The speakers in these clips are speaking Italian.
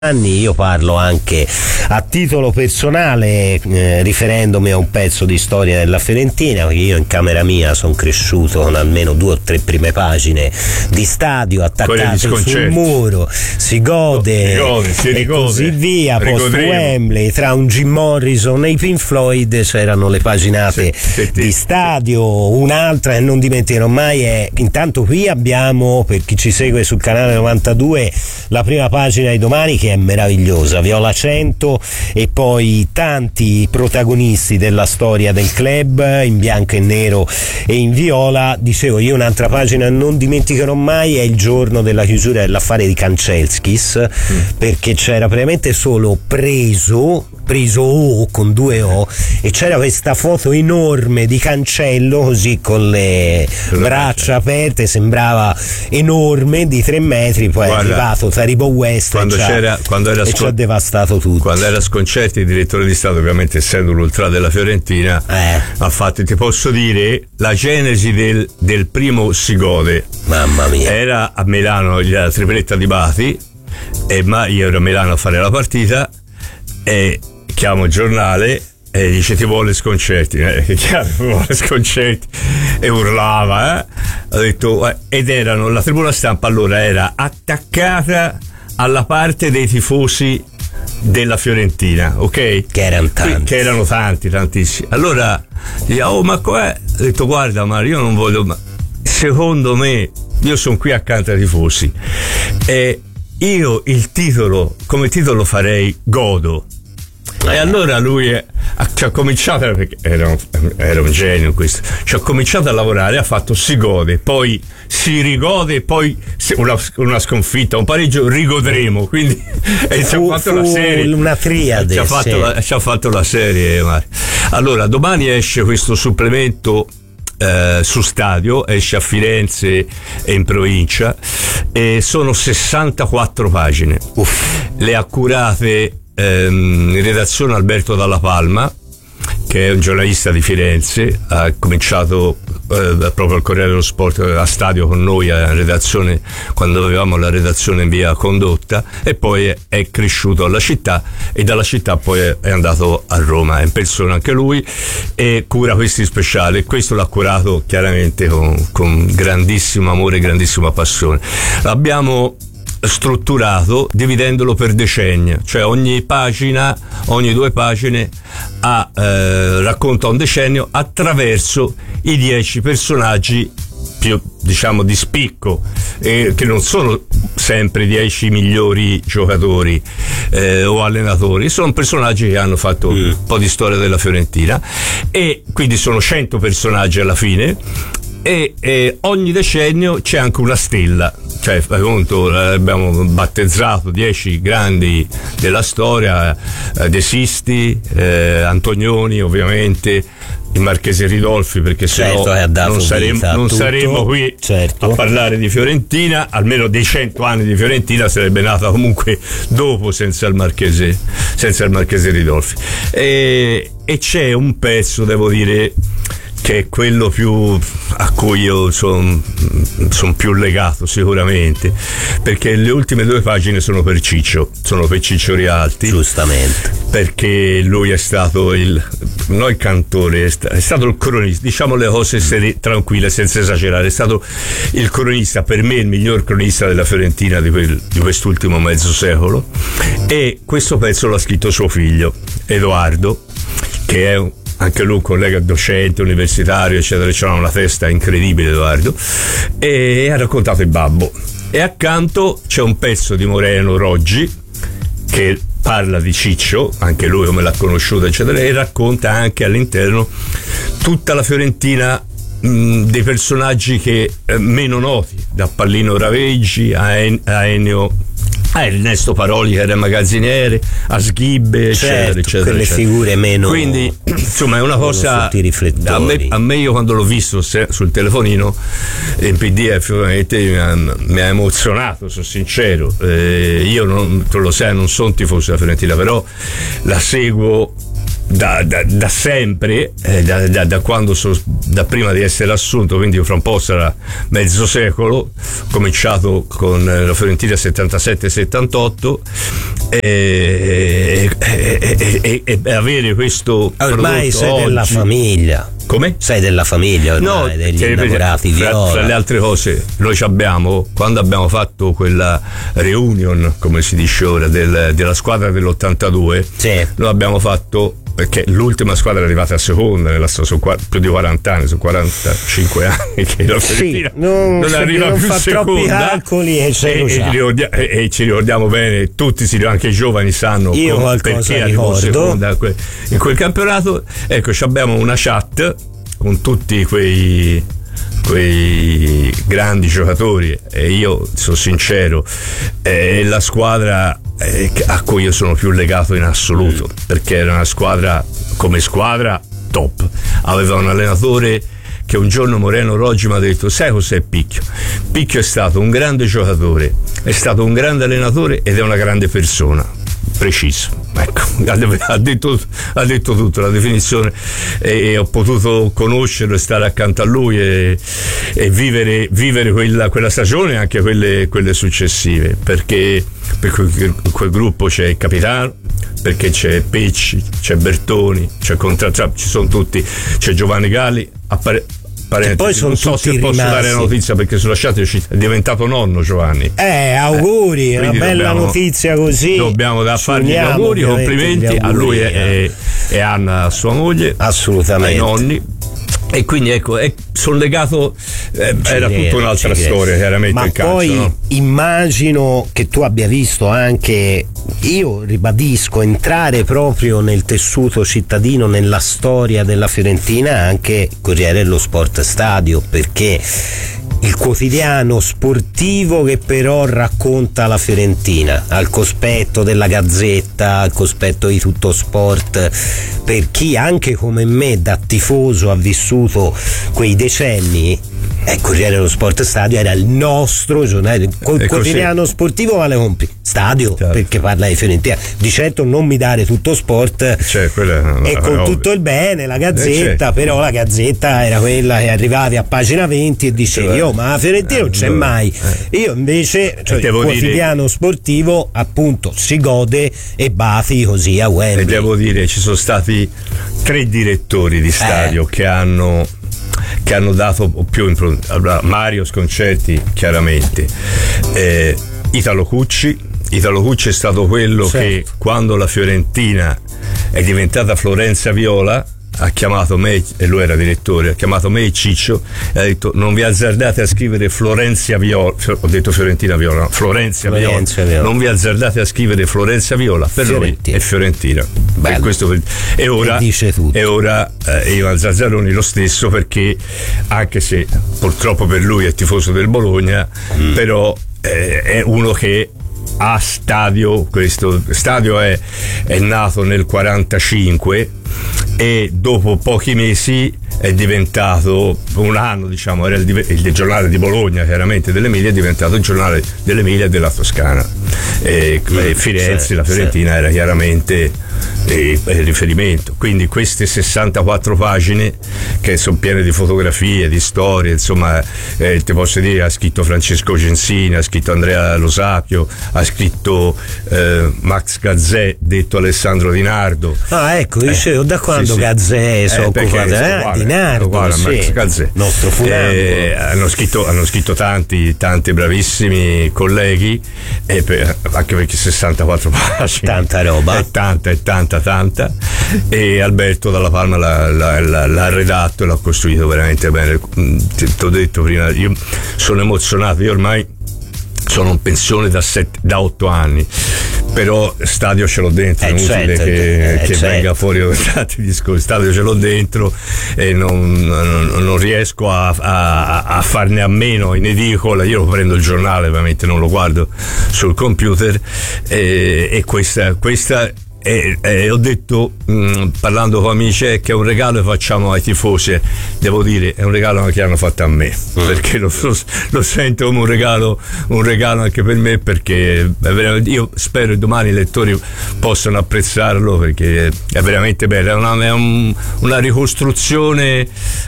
anni. Io parlo anche a titolo personale, riferendomi a un pezzo di storia della Fiorentina, perché io in camera mia sono cresciuto con almeno 2 o 3 prime pagine di stadio attaccate sul muro, si gode e così via. Post Wembley, tra un Jim Morrison e i Pink Floyd c'erano le paginate di stadio. Un'altra che non dimenticherò mai è, intanto qui abbiamo, per chi ci segue sul canale 92, la prima pagina di domani che è meravigliosa, Viola 100, e poi tanti protagonisti della storia del club in bianco e nero e in viola. Dicevo io, un'altra pagina non dimenticherò mai è il giorno della chiusura dell'affare di Kanchelskis, perché c'era praticamente solo preso O con 2 O, e c'era questa foto enorme di Cancello così con le braccia aperte, sembrava enorme, di 3 metri. Poi è arrivato Taribo West e ci ha devastato tutto. Quando era Sconcerti, il direttore di Stato, ovviamente essendo l'ultra della Fiorentina, ha fatto, ti posso dire, la genesi del primo si gode. Mamma mia. Era a Milano, la tripletta di Bati, ma io ero a Milano a fare la partita e chiamo il giornale e dice ti vuole Sconcerti, che chiaro, vuole Sconcerti, e urlava, ho detto, ed erano, la tribuna stampa allora era attaccata alla parte dei tifosi della Fiorentina, ok? Che erano tanti. Che erano tantissimi. Allora dicevo, ma com'è? Ho detto, guarda Mario, io non voglio, ma secondo me, io sono qui accanto ai tifosi e io come titolo farei Godo. E allora lui ci ha cominciato, perché era un genio questo, ci ha cominciato a lavorare, ha fatto si gode, poi si rigode, poi una sconfitta, un pareggio rigodremo, quindi ci ha fatto la serie, una triade, ci ha fatto la serie. Allora domani esce questo supplemento su Stadio, esce a Firenze e in provincia, e sono 64 pagine. Le ha curate in redazione Alberto Dalla Palma, che è un giornalista di Firenze, ha cominciato proprio al Corriere dello Sport a Stadio con noi a redazione, quando avevamo la redazione in via Condotta, e poi è cresciuto alla città, e dalla città poi è andato a Roma, è in persona anche lui e cura questi speciali. Questo l'ha curato chiaramente con grandissimo amore e grandissima passione. L'abbiamo strutturato dividendolo per decennio, cioè ogni 2 pagine racconta un decennio attraverso i 10 personaggi più, diciamo, di spicco, che non sono sempre 10 migliori giocatori o allenatori, sono personaggi che hanno fatto un po' di storia della Fiorentina, e quindi sono 100 personaggi alla fine, e ogni decennio c'è anche una stella, cioè fai conto, abbiamo battezzato 10 grandi della storia, De Sisti, Antonioni ovviamente, il Marchese Ridolfi, perché sennò non saremmo qui a parlare di Fiorentina, almeno dei 100 anni di Fiorentina sarebbe nata comunque dopo senza il Marchese Ridolfi, e c'è un pezzo, devo dire, che è quello più a cui io sono più legato sicuramente, perché le ultime 2 pagine sono per Ciccio Rialti, giustamente, perché lui è stato il cantore, è stato il cronista, diciamo le cose tranquille senza esagerare, è stato il cronista, per me il miglior cronista della Fiorentina di quest'ultimo mezzo secolo, e questo pezzo l'ha scritto suo figlio Edoardo, che è anche lui un collega docente, universitario, eccetera, c'era una testa incredibile Edoardo, e ha raccontato il babbo. E accanto c'è un pezzo di Moreno Roggi che parla di Ciccio, anche lui come l'ha conosciuto, eccetera, e racconta anche all'interno tutta la Fiorentina, dei personaggi che meno noti, da Pallino Raveggi a Ennio, Ernesto Paroli che era magazziniere, a Sghibbe, eccetera, quelle figure meno, quindi insomma è una cosa, a me io quando l'ho visto sul telefonino in PDF veramente mi ha emozionato, sono sincero. Io tu lo sai, non sono tifoso della Fiorentina, però la seguo da sempre, da quando da prima di essere assunto, quindi fra un po' sarà mezzo secolo, cominciato con la Fiorentina 77-78, e avere questo ormai sei oggi, della famiglia. Come? Sei della famiglia ormai, degli innamorati viola. Fra le altre cose, noi abbiamo, quando abbiamo fatto quella reunion, come si dice ora, della squadra dell'82, sì, noi abbiamo fatto, perché l'ultima squadra è arrivata a seconda, sono più di 40 anni, sono 45 anni che la Fiorentina sì, non arriva non più fa seconda, troppi calcoli e ci ricordiamo bene, tutti, anche i giovani sanno perché arrivò seconda in quel campionato. Ecco, abbiamo una chat con tutti quei grandi giocatori, e io sono sincero, la squadra a cui io sono più legato in assoluto, perché era una squadra, come squadra, top. Aveva un allenatore che un giorno Moreno Roggi mi ha detto: sai cos'è Picchio? Picchio è stato un grande giocatore, è stato un grande allenatore ed è una grande persona. Preciso, ecco, ha detto tutto, la definizione, e ho potuto conoscerlo e stare accanto a lui e vivere quella stagione e anche quelle successive, perché in quel gruppo c'è il capitano, perché c'è Pecci, c'è Bertoni, c'è Contrattrap, ci sono tutti, c'è Giovanni Galli, e poi sono non so se tutti posso rimasti. dare la notizia, perché sulla chat è diventato nonno Giovanni. Auguri, una bella notizia così. Dobbiamo fargli gli auguri, complimenti a lui e Anna, sua moglie, assolutamente, ai nonni. E quindi ecco, sono legato, era tutta un'altra storia, chiaramente. Ma il calcio, poi no? Immagino che tu abbia visto anche, io ribadisco, entrare proprio nel tessuto cittadino, nella storia della Fiorentina, anche Corriere dello Sport Stadio, perché il quotidiano sportivo che però racconta la Fiorentina al cospetto della Gazzetta, al cospetto di Tutto Sport, per chi anche come me da tifoso ha vissuto quei decenni. Corriere dello Sport Stadio era il nostro giornale, quotidiano sportivo, ma le compri Stadio, certo, perché parla di Fiorentina. Di certo non mi dare Tutto Sport, e con tutto il bene la Gazzetta, certo, però la Gazzetta era quella che arrivavi a pagina 20 e dicevi ma la Fiorentina non c'è mai. Io invece, il quotidiano sportivo appunto si gode e bafi così a Wembley. E devo dire, ci sono stati 3 direttori di stadio che hanno dato più Mario Sconcerti, chiaramente, Italo Cucci è stato quello, certo, che quando la Fiorentina è diventata Florenza Viola ha chiamato me, e lui era direttore, ha chiamato me e Ciccio e ha detto: non vi azzardate a scrivere Florenza Viola, ho detto Fiorentina Viola, no, Florenza Viola, non vi azzardate a scrivere Florenza Viola, per Fiorentina. Noi è Fiorentina. Per questo, e ora Ivan Zazzaroni lo stesso, perché anche se purtroppo per lui è tifoso del Bologna, però è uno che a Stadio, questo Stadio è nato nel 45 e dopo pochi mesi è diventato, un anno diciamo, era il giornale di Bologna, chiaramente dell'Emilia, è diventato il giornale dell'Emilia e della Toscana, e Firenze, la Fiorentina era chiaramente il riferimento. Quindi queste 64 pagine che sono piene di fotografie, di storie, insomma, ti posso dire, ha scritto Francesco Gensini, ha scritto Andrea Lo Sapio, ha scritto Max Gazzè, detto Alessandro Di Nardo. Dicevo, da quando Gazzè si occupa di Nardo, Max Gazzè, nostro hanno scritto tanti bravissimi colleghi, anche perché 64 pagine, tanta roba, è tanta, e Alberto Dalla Palma l'ha redatto e l'ha costruito veramente bene. Ti ho detto prima, io sono emozionato, io ormai sono in pensione da 8 anni, però Stadio ce l'ho dentro, è inutile che venga fuori tanti discorsi. Stadio ce l'ho dentro e non riesco a farne a meno in edicola. Io prendo il giornale, ovviamente non lo guardo sul computer, e questa ho detto, parlando con amici, che è un regalo che facciamo ai tifosi. Devo dire, è un regalo che hanno fatto a me, perché lo sento come un regalo anche per me, perché io spero che domani i lettori possano apprezzarlo, perché è veramente bello. È una ricostruzione,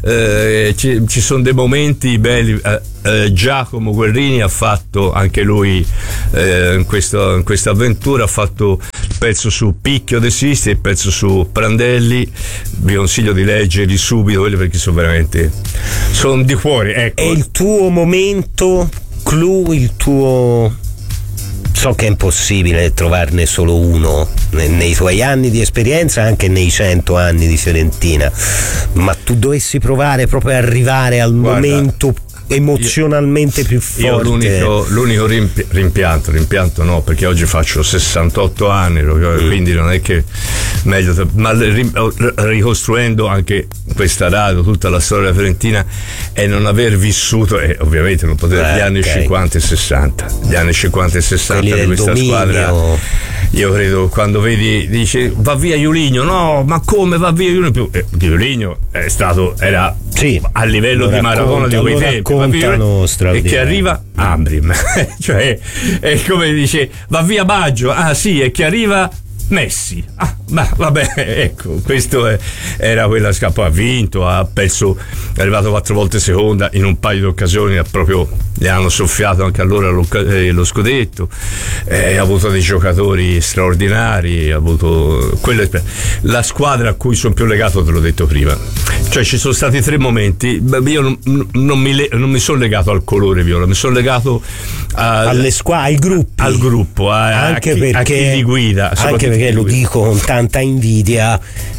ci sono dei momenti belli. Giacomo Guerrini ha fatto anche lui in questa avventura, ha fatto il pezzo su Picchio De Sisti e il pezzo su Prandelli. Vi consiglio di leggerli subito quelli, perché sono di cuore, ecco. È il tuo momento clou, il tuo... So che è impossibile trovarne solo uno nei tuoi anni di esperienza, anche nei 100 anni di Fiorentina, ma tu dovessi provare proprio ad arrivare al momento emozionalmente più forte. Io l'unico rimpianto no, perché oggi faccio 68 anni, quindi non è che meglio, ma ricostruendo anche questa radio, tutta la storia della Fiorentina, è non aver vissuto, e ovviamente non poter, gli anni 50 e 60, gli anni 50 e 60 di questa squadra. Io credo, quando vedi, dice va via Julinho, no, ma come va via Julinho? Julinho era a livello di Maradona di quei tempi, e che arriva Ambrim cioè è come dice va via Baggio, e che arriva Messi, ma vabbè, ecco, questo era quella scappa, ha vinto, ha perso, è arrivato 4 volte seconda in un paio di occasioni, gli hanno soffiato anche allora lo scudetto, ha avuto dei giocatori straordinari, ha avuto la squadra a cui sono più legato, te l'ho detto prima, cioè ci sono stati 3 momenti, io non mi sono legato al colore viola, mi sono legato alle squadre, al gruppo, anche a chi li guida, anche perché lo dico con tanta invidia,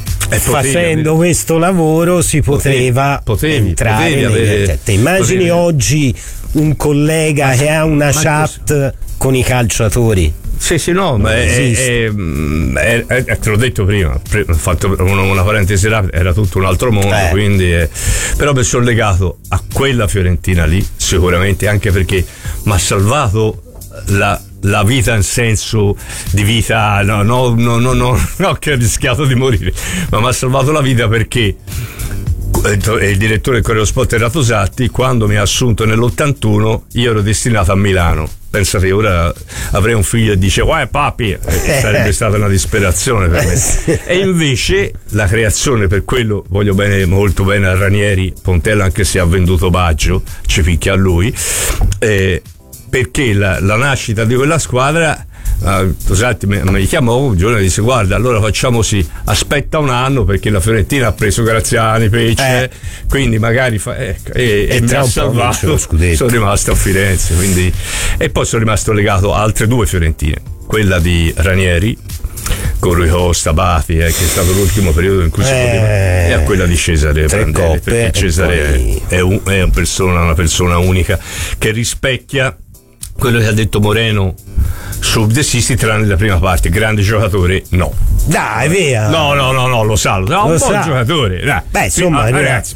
facendo questo lavoro si poteva entrare te immagini oggi un collega che ha una chat con i calciatori? Sì, no, ma te l'ho detto prima, ho fatto una parentesi rapida, era tutto un altro mondo, quindi però mi sono legato a quella Fiorentina lì, sicuramente, anche perché mi ha salvato la vita in senso di vita, no, che ha rischiato di morire, ma mi ha salvato la vita, perché il direttore del Corriere Sport era Tosatti. Quando mi ha assunto nell'81 io ero destinato a Milano. Pensate, ora avrei un figlio e dice uè papi, sarebbe stata una disperazione per me. E invece la creazione, per quello voglio bene, molto bene a Ranieri, Pontella, anche se ha venduto Baggio, ci picchia a lui, perché la nascita di quella squadra, Tosatti mi chiamò un giorno e disse guarda, allora facciamo aspetta un anno, perché la Fiorentina ha preso Graziani, Pecce, quindi magari e mi ha salvato, sono rimasto a Firenze, quindi, e poi sono rimasto legato a altre 2 Fiorentine, quella di Ranieri con Rui Costa, Bati, che è stato l'ultimo periodo in cui si poteva, e a quella di Cesare Prandelli, perché Cesare è una persona unica, che rispecchia quello che ha detto Moreno su De Sisti, tranne la prima parte. Grande giocatore, no. Dai, via. No, lo salvo. No, un buon giocatore. Dai. Beh, insomma, ragazzi,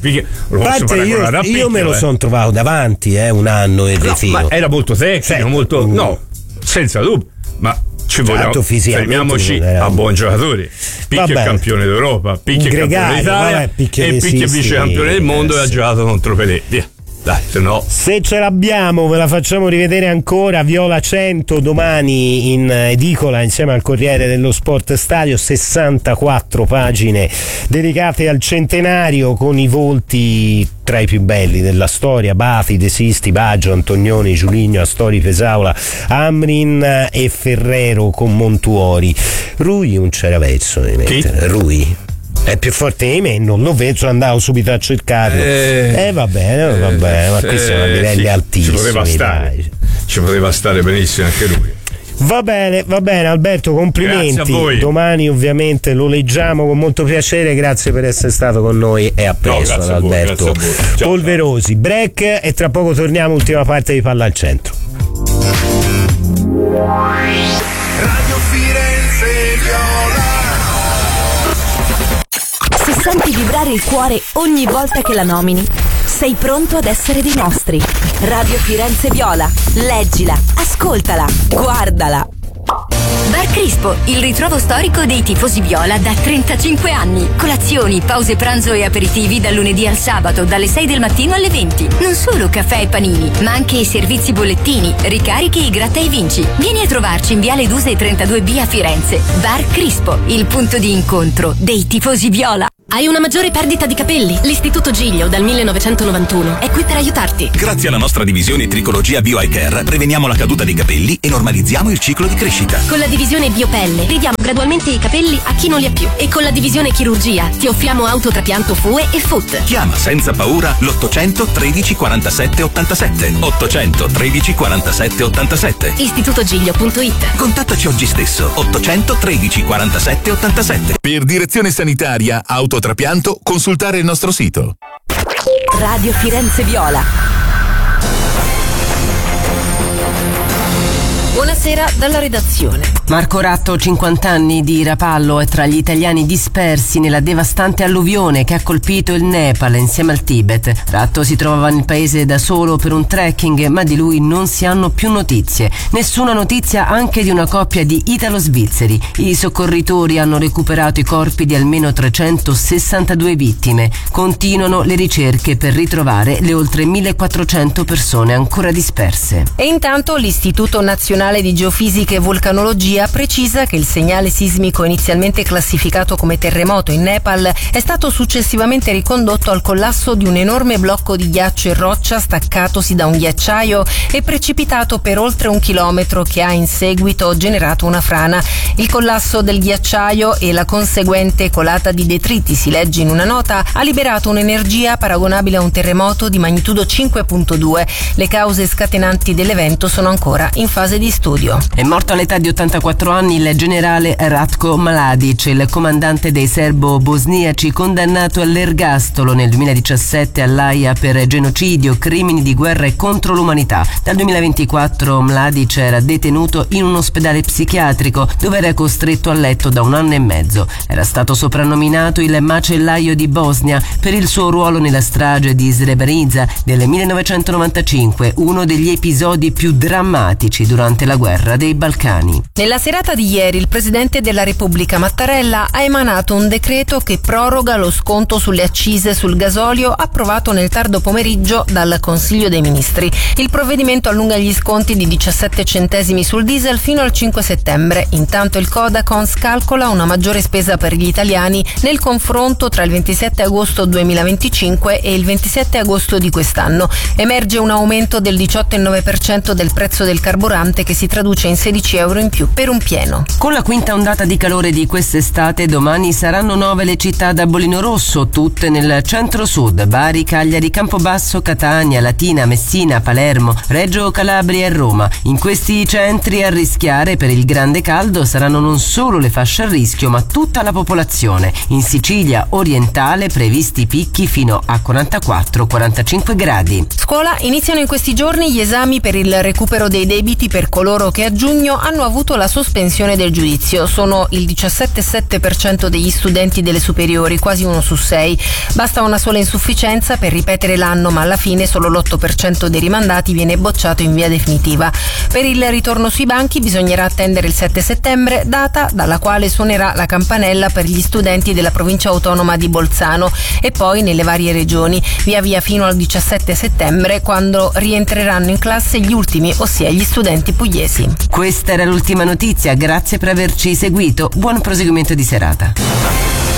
io me lo sono trovato davanti un anno e ma era molto tecnico, molto no, senza dubbio, ma ci vogliamo, fermiamoci a buon giocatore. Picchia è campione d'Europa, Picchia è campione d'Italia, e Picchia è vice campione del mondo, e ha giocato contro Pelé. Via. Dai, se ce l'abbiamo ve la facciamo rivedere ancora. Viola 100 domani in edicola insieme al Corriere dello Sport Stadio, 64 pagine dedicate al centenario, con i volti tra i più belli della storia: Bati, De Sisti, Baggio, Antonioni, Giuligno, Astori, Pesaula, Amrin e Ferrero con Montuori. Rui non c'era verso di mettere. Rui è più forte di me, non lo vedo, andavo subito a cercarlo. Va bene, ma qui siamo a livelli altissimi. Ci poteva stare benissimo anche lui. Va bene Alberto, complimenti. Grazie a voi. Domani ovviamente lo leggiamo con molto piacere. Grazie per essere stato con noi e a presto, Alberto Polverosi. Break e tra poco torniamo, ultima parte di Palla al Centro. Radio Firenze Viola. Se senti vibrare il cuore ogni volta che la nomini, sei pronto ad essere dei nostri. Radio Firenze Viola. Leggila, ascoltala, guardala. Bar Crispo, il ritrovo storico dei tifosi viola da 35 anni. Colazioni, pause pranzo e aperitivi dal lunedì al sabato, dalle 6 del mattino alle 20. Non solo caffè e panini, ma anche i servizi bollettini, ricarichi e gratta e vinci. Vieni a trovarci in Viale Duse 32B a Firenze. Bar Crispo, il punto di incontro dei tifosi viola. Hai una maggiore perdita di capelli? L'Istituto Giglio dal 1991 è qui per aiutarti. Grazie alla nostra divisione Tricologia Bio Eye Care preveniamo la caduta dei capelli e normalizziamo il ciclo di crescita. Con la divisione Biopelle ridiamo gradualmente i capelli a chi non li ha più. E con la divisione Chirurgia ti offriamo autotrapianto FUE e FUT. Chiama senza paura l'800 13 47 87. 800 13 47 87. istitutogiglio.it. Contattaci oggi stesso. 800 13 47 87. Per direzione sanitaria, autotrapianto, consultare il nostro sito. Radio Firenze Viola. Buonasera dalla redazione. Marco Ratto, 50 anni, di Rapallo, è tra gli italiani dispersi nella devastante alluvione che ha colpito il Nepal insieme al Tibet. Ratto si trovava nel paese da solo per un trekking, ma di lui non si hanno più notizie. Nessuna notizia anche di una coppia di italo-svizzeri. I soccorritori hanno recuperato i corpi di almeno 362 vittime. Continuano le ricerche per ritrovare le oltre 1400 persone ancora disperse. E intanto l'Istituto Nazionale di Geofisica e Vulcanologia precisa che il segnale sismico inizialmente classificato come terremoto in Nepal è stato successivamente ricondotto al collasso di un enorme blocco di ghiaccio e roccia staccatosi da un ghiacciaio e precipitato per oltre 1 chilometro, che ha in seguito generato una frana. Il collasso del ghiacciaio e la conseguente colata di detriti, si legge in una nota, ha liberato un'energia paragonabile a un terremoto di magnitudo 5.2. Le cause scatenanti dell'evento sono ancora in fase di studio. È morto all'età di 84 anni il generale Ratko Mladic, il comandante dei serbo-bosniaci condannato all'ergastolo nel 2017 all'Aia per genocidio, crimini di guerra e contro l'umanità. Dal 2024 Mladic era detenuto in un ospedale psichiatrico dove era costretto a letto da 1 anno e mezzo. Era stato soprannominato il macellaio di Bosnia per il suo ruolo nella strage di Srebrenica del 1995, uno degli episodi più drammatici durante la guerra dei Balcani. Nella serata di ieri il Presidente della Repubblica Mattarella ha emanato un decreto che proroga lo sconto sulle accise sul gasolio approvato nel tardo pomeriggio dal Consiglio dei Ministri. Il provvedimento allunga gli sconti di 17 centesimi sul diesel fino al 5 settembre. Intanto il Codacons calcola una maggiore spesa per gli italiani nel confronto tra il 27 agosto 2025 e il 27 agosto di quest'anno. Emerge un aumento del 18,9% del prezzo del carburante, che si traduce in 16 euro in più per un pieno. Con la quinta ondata di calore di quest'estate, domani saranno 9 le città da bollino rosso, tutte nel centro-sud: Bari, Cagliari, Campobasso, Catania, Latina, Messina, Palermo, Reggio Calabria e Roma. In questi centri a rischiare per il grande caldo saranno non solo le fasce a rischio, ma tutta la popolazione. In Sicilia orientale previsti picchi fino a 44-45 gradi. Scuola, iniziano in questi giorni gli esami per il recupero dei debiti per coloro che a giugno hanno avuto la sospensione del giudizio. Sono il 17,7% degli studenti delle superiori, quasi 1 su 6. Basta una sola insufficienza per ripetere l'anno, ma alla fine solo l'8% dei rimandati viene bocciato in via definitiva. Per il ritorno sui banchi bisognerà attendere il 7 settembre, data dalla quale suonerà la campanella per gli studenti della provincia autonoma di Bolzano e poi nelle varie regioni, via via fino al 17 settembre, quando rientreranno in classe gli ultimi, ossia gli studenti pugliesi. Questa era l'ultima notizia, grazie per averci seguito, buon proseguimento di serata.